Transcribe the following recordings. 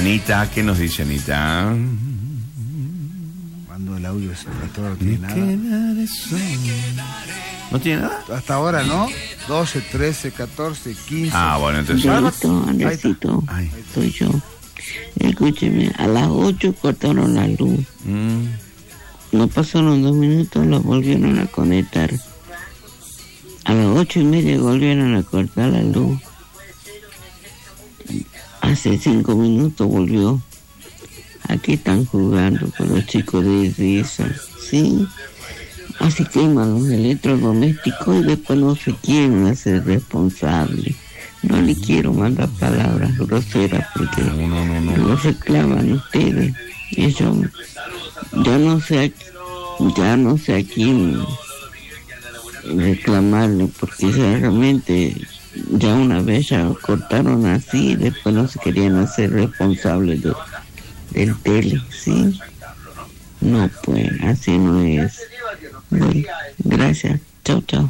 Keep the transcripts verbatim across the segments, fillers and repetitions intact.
Anita, ¿qué nos dice Anita? Mando el audio, ese todo no tiene nada. ¿No tiene nada? Hasta ahora, ¿no? doce, trece, catorce, quince. Ah, bueno, entonces... Andresito, Andresito, soy yo. Escúcheme, a las ocho cortaron la luz. Mm. No pasaron dos minutos, la volvieron a conectar. A las ocho y media volvieron a cortar la luz. Hace cinco minutos volvió. Aquí están jugando con los chicos de risa, ¿sí? Así queman los electrodomésticos y después no se quieren hacer responsables. No le quiero mandar palabras groseras porque no, no, no, no. lo reclaman ustedes. Y yo, yo no sé, ya no sé a quién reclamarle porque ya realmente ya una vez ya cortaron así y después no se querían hacer responsables de, del tele, ¿sí? No, pues así no es. Bueno, gracias. Chau, chau.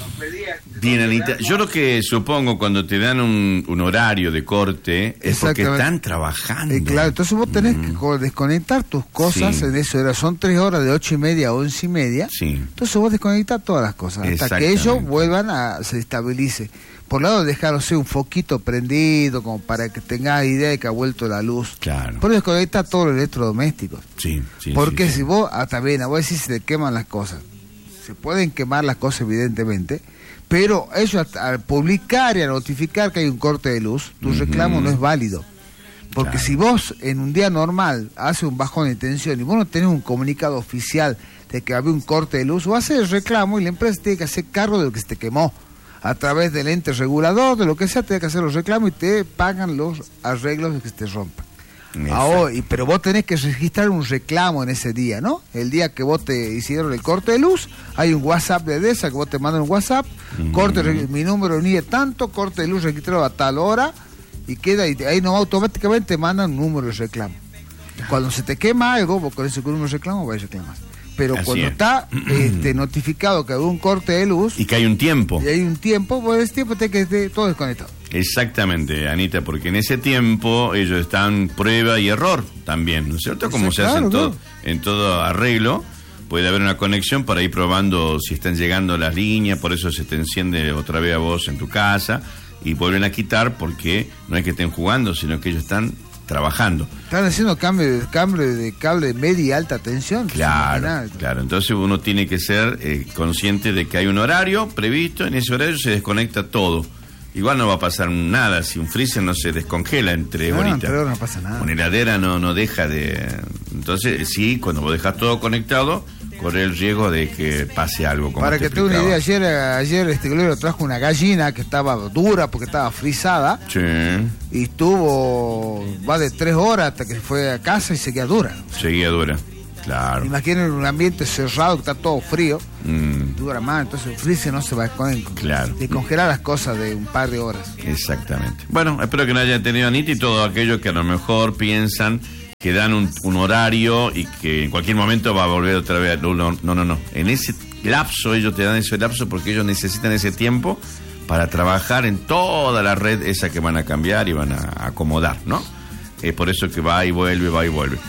Bien, Anita, yo lo que supongo cuando te dan un, un horario de corte es porque están trabajando. Eh, claro, entonces vos tenés mm. que desconectar tus cosas sí. en eso. Era, son tres horas de ocho y media a once y media. Sí. Entonces vos desconectás todas las cosas hasta que ellos vuelvan a se estabilice. Por lado, dejar un foquito prendido como para que tengas idea de que ha vuelto la luz. Claro. Por desconectar todos los electrodomésticos. Sí, sí. Porque sí, si sí. vos, hasta bien, a vos decís se te queman las cosas. Se pueden quemar las cosas, evidentemente. Pero ellos al publicar y a notificar que hay un corte de luz, tu uh-huh. reclamo no es válido. Porque claro. si vos en un día normal haces un bajón de tensión y vos no tenés un comunicado oficial de que había un corte de luz, vos haces el reclamo y la empresa tiene que hacer cargo de lo que se te quemó. A través del ente regulador, de lo que sea, tiene que hacer los reclamos y te pagan los arreglos de que se te rompan. Ahora, pero vos tenés que registrar un reclamo en ese día, ¿no? El día que vos te hicieron el corte de luz, hay un WhatsApp de D E S A que vos te mandan un WhatsApp, mm. corte, mi número ni es tanto, corte de luz registrado a tal hora, y queda, y ahí no automáticamente te mandan un número de reclamo. Cuando se te quema algo, vos con ese número de reclamo vas a reclamar. Pero así cuando es. está este, notificado que hay un corte de luz... Y que hay un tiempo. Y hay un tiempo, pues ese tiempo te que todo desconectado. Exactamente, Anita, porque en ese tiempo ellos están prueba y error también, ¿no es cierto? Como se hace en todo, en todo arreglo, puede haber una conexión para ir probando si están llegando las líneas, por eso se te enciende otra vez a vos en tu casa y vuelven a quitar porque no es que estén jugando, sino que ellos están trabajando. Están haciendo cambio de, cambio de cable de media y alta tensión. Claro, claro. Entonces uno tiene que ser eh, consciente de que hay un horario previsto, en ese horario se desconecta todo. Igual no va a pasar nada, si un freezer no se descongela entre no, horitas. Pero no pasa nada. Una heladera no, no deja de... Entonces, sí, cuando vos dejas todo conectado, corre el riesgo de que pase algo. Como Para que te una idea, ayer, ayer este Glorio trajo una gallina que estaba dura porque estaba frisada. Sí. Y estuvo, va de tres horas hasta que fue a casa y seguía dura. Seguía dura. Claro. Imaginen un ambiente cerrado que está todo frío, mm. dura más, entonces el freezer no se va a descongelar. Claro. De congelar las cosas de un par de horas. Exactamente. Bueno, espero que no hayan tenido Anita y todos aquellos que a lo mejor piensan que dan un, un horario y que en cualquier momento va a volver otra vez. No, no, no, no. En ese lapso, ellos te dan ese lapso porque ellos necesitan ese tiempo para trabajar en toda la red esa que van a cambiar y van a acomodar, ¿no? Es por eso que va y vuelve, va y vuelve.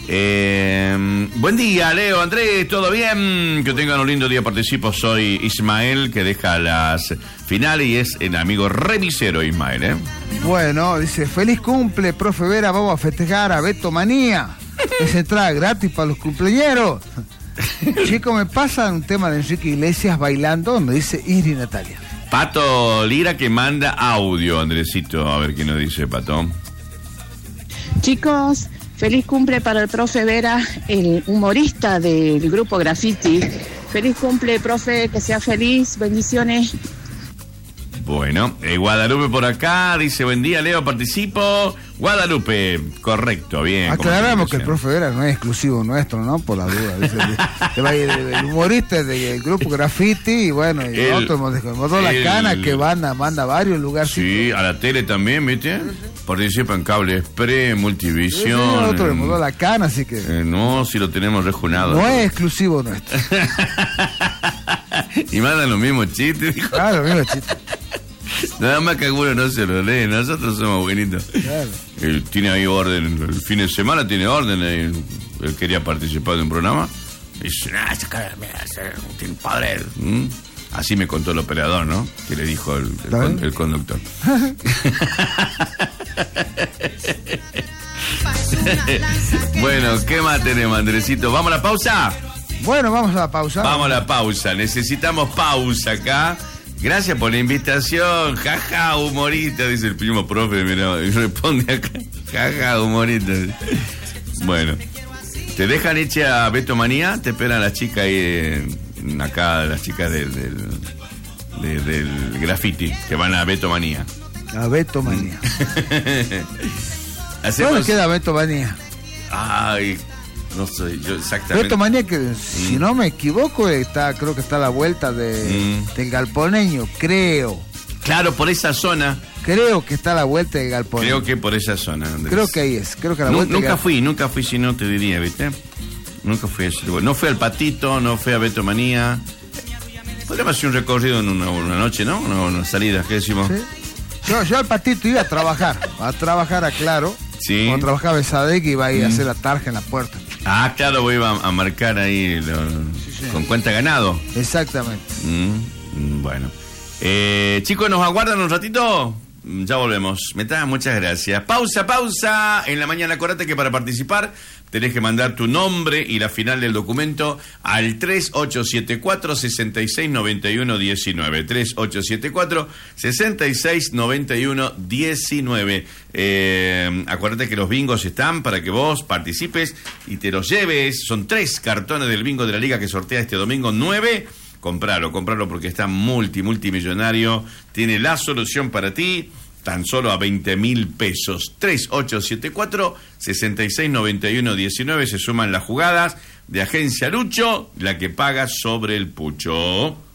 Eh, buen día, Leo, Andrés, ¿todo bien? Que tengan un lindo día, participo, soy Ismael, que deja las finales y es el amigo remisero Ismael, ¿eh? Bueno, dice, feliz cumple, profe Vera, vamos a festejar a Beto Manía. Es entrada gratis para los cumpleañeros. Chicos, me pasa un tema de Enrique Iglesias bailando, donde dice Iri Natalia. Pato Lira que manda audio, Andresito, a ver qué nos dice Pato. Chicos, feliz cumple para el profe Vera, el humorista del grupo Graffiti. Feliz cumple, profe, que sea feliz, bendiciones. Bueno, eh, Guadalupe por acá, dice, buen día, Leo, participo. Guadalupe, correcto, bien. Aclaramos que el profe Vera no es exclusivo nuestro, ¿no? Por la duda. Dice, el, el, el humorista es del grupo Graffiti y bueno, y el, nosotros hemos dado la cana que van a, manda a varios lugares. Sí, a la tele también, ¿viste? Sí, sí. Participa en Cable Express, Multivisión. Sí, sí, nosotros hemos dado la cana, así que... Eh, no, si lo tenemos rejunado. No es exclusivo nuestro. Y mandan los mismos chistes, dijo. Claro, los mismos chistes. Nada más que algunos no se lo leen, nosotros somos buenitos. Claro. Él tiene ahí orden, el fin de semana tiene orden, él, él quería participar de un programa. Y dice, ah, esa cara, mira, tiene padre. ¿Mm? Así me contó el operador, ¿no? Que le dijo el, el, con, el conductor. Bueno, ¿qué más tenemos, Andresito? ¿Vamos a la pausa? Bueno, vamos a la pausa. Vamos a la pausa. Necesitamos pausa acá. Gracias por la invitación. Jaja, humorista, dice el primo profe. Mira, responde acá. Jaja, humorista. Bueno, ¿te dejan eche a Beto Manía? Te esperan las chicas ahí, eh, acá, las chicas del, del, de, del graffiti, que van a Beto Manía. A Beto Manía. Hacemos... ¿Dónde queda Beto Manía? Ay, no sé, yo exactamente. Beto Manía, que mm. si no me equivoco, está, creo que está a la vuelta de, mm. del Galponeño, creo. Claro, por esa zona. Creo que está a la vuelta del Galponeño. Creo que por esa zona, Andrés. Creo que ahí es, creo que a la no, vuelta. Nunca fui, nunca fui, si no te diría, ¿viste? Nunca fui a ese lugar. No fui al Patito, no fui a Beto Manía. Podríamos hacer un recorrido en una, una noche, ¿no? Una, una salida, ¿qué decimos? ¿Sí? Yo, yo al Patito iba a trabajar, a trabajar a Claro. Sí. Cuando trabajaba en Sadec iba a ir mm. a hacer la tarja en la puerta. Ah, claro, voy a, a marcar ahí lo, sí, sí. con cuenta ganado. Exactamente. Mm, bueno. Eh, chicos, ¿nos aguardan un ratito? Ya volvemos. Meta, muchas gracias. Pausa, pausa. En la mañana, acuérdate que para participar tenés que mandar tu nombre y la final del documento al tres ocho siete cuatro, seis seis nueve uno uno nueve. tres ocho siete cuatro, seis seis nueve uno uno nueve. Eh, acuérdate que los bingos están para que vos participes y te los lleves. Son tres cartones del bingo de la liga que sortea este domingo nueve. Compralo, compralo porque está multi, multimillonario. Tiene la solución para ti. Tan solo a veinte mil pesos. tres ocho siete cuatro, seis seis nueve uno uno nueve. Se suman las jugadas de Agencia Lucho, la que paga sobre el pucho.